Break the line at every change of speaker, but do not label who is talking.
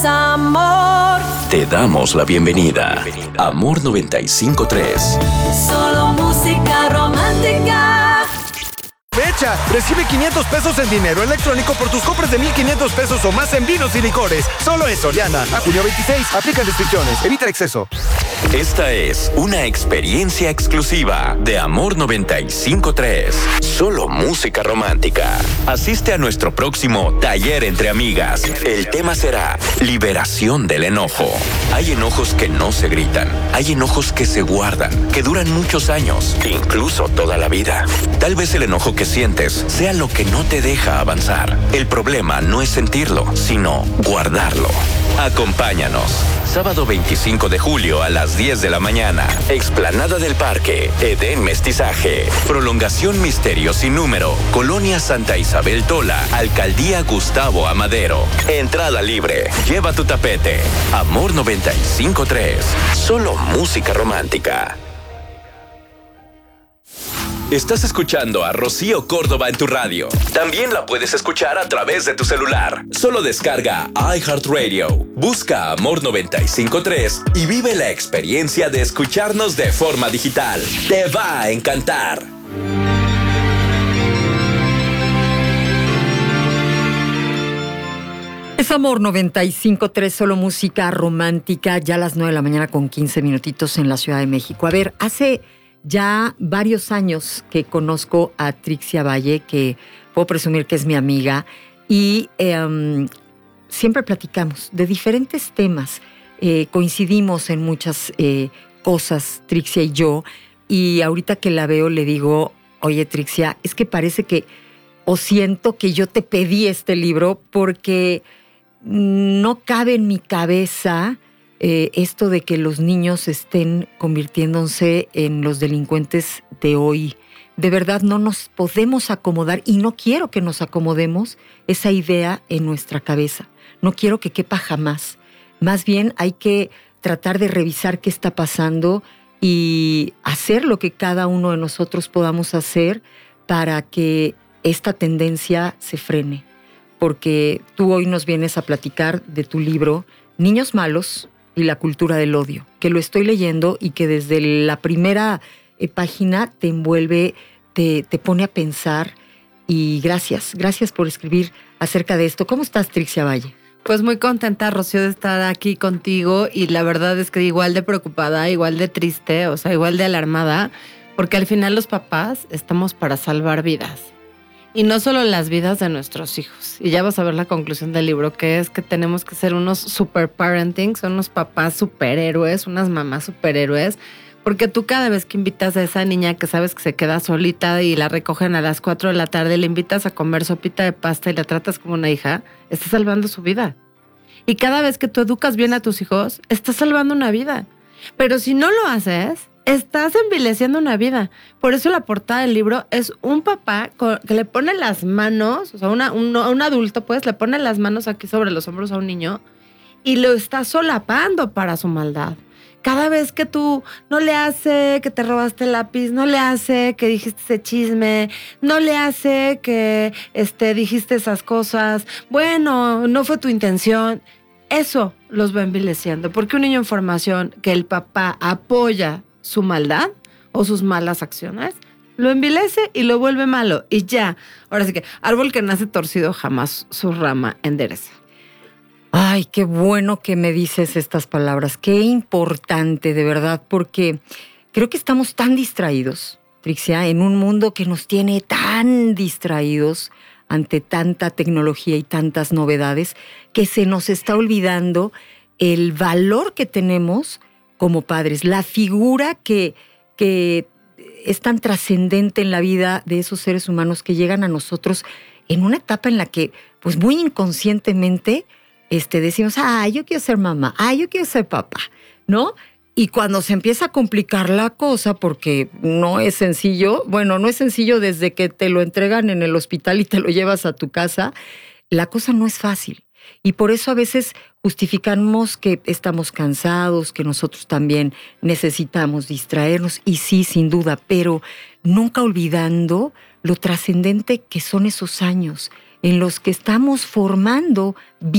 es amor.
Te damos la bienvenida. Amor 95.3.
Solo música romántica.
Fecha, recibe 500 pesos en dinero electrónico por tus compras de 1,500 pesos o más en vinos y licores. Solo en Soriana. A junio 26. Aplica restricciones. Evita el exceso.
Esta es una experiencia exclusiva de Amor 95.3. Solo música romántica. Asiste a nuestro próximo taller entre amigas. El tema será liberación del enojo. Hay enojos que no se gritan. Hay enojos que se guardan, que duran muchos años, incluso toda la vida. Tal vez el enojo que sientes sea lo que no te deja avanzar. El problema no es sentirlo, sino guardarlo. Acompáñanos. Sábado 25 de julio a las 10 de la mañana. Explanada del Parque, Edén Mestizaje. Prolongación Misterio sin número. Colonia Santa Isabel Tola, Alcaldía Gustavo Amadero. Entrada libre. Lleva tu tapete. Amor 95.3. Solo música romántica. Estás escuchando a Rocío Córdoba en tu radio. También la puedes escuchar a través de tu celular. Solo descarga iHeartRadio, busca Amor 95.3 y vive la experiencia de escucharnos de forma digital. Te va a encantar.
Es Amor 95.3, solo música romántica, ya a las 9 de la mañana con 15 minutitos en la Ciudad de México. A ver, hace ya varios años que conozco a Trixia Valle, que puedo presumir que es mi amiga, y siempre platicamos de diferentes temas. Coincidimos en muchas cosas, Trixia y yo, y ahorita que la veo le digo, oye Trixia, es que parece que, o siento que yo te pedí este libro porque no cabe en mi cabeza esto de que los niños estén convirtiéndose en los delincuentes de hoy. De verdad no nos podemos acomodar, y no quiero que nos acomodemos esa idea en nuestra cabeza. No quiero que quepa jamás. Más bien hay que tratar de revisar qué está pasando y hacer lo que cada uno de nosotros podamos hacer para que esta tendencia se frene. Porque tú hoy nos vienes a platicar de tu libro Niños Malos y la cultura del odio, que lo estoy leyendo y que desde la primera página te envuelve, te pone a pensar, y gracias por escribir acerca de esto. ¿Cómo estás, Trixia Valle?
Pues muy contenta, Rocío, de estar aquí contigo, y la verdad es que igual de preocupada, igual de triste, o sea, igual de alarmada, porque al final los papás estamos para salvar vidas. Y no solo las vidas de nuestros hijos. Y ya vas a ver la conclusión del libro, que es que tenemos que ser unos super parenting, son unos papás superhéroes, unas mamás superhéroes, porque tú cada vez que invitas a esa niña que sabes que se queda solita y la recogen a las 4 de la tarde, le invitas a comer sopita de pasta y la tratas como una hija, estás salvando su vida. Y cada vez que tú educas bien a tus hijos, estás salvando una vida. Pero si no lo haces, estás envileciendo una vida. Por eso la portada del libro es un papá que le pone las manos, o sea, un adulto, pues, le pone las manos aquí sobre los hombros a un niño y lo está solapando para su maldad. Cada vez que tú no le hace que te robaste el lápiz, no le hace que dijiste ese chisme, no le hace que dijiste esas cosas, bueno, no fue tu intención, eso los va envileciendo. Porque un niño en formación que el papá apoya su maldad o sus malas acciones, lo envilece y lo vuelve malo. Y ya, ahora sí que árbol que nace torcido jamás su rama endereza.
Ay, qué bueno que me dices estas palabras. Qué importante, de verdad, porque creo que estamos tan distraídos, Trixia, en un mundo que nos tiene tan distraídos ante tanta tecnología y tantas novedades, que se nos está olvidando el valor que tenemos como padres, la figura que es tan trascendente en la vida de esos seres humanos que llegan a nosotros en una etapa en la que, pues muy inconscientemente, decimos, yo quiero ser mamá, yo quiero ser papá, ¿no? Y cuando se empieza a complicar la cosa, porque no es sencillo, no es sencillo desde que te lo entregan en el hospital y te lo llevas a tu casa, la cosa no es fácil. Y por eso a veces justificamos que estamos cansados, que nosotros también necesitamos distraernos, y sí, sin duda, pero nunca olvidando lo trascendente que son esos años en los que estamos formando